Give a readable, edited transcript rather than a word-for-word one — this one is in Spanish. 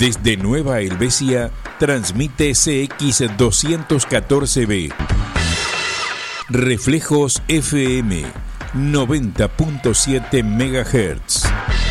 Desde Nueva Helvecia, transmite CX214B. Reflejos FM 90.7 MHz.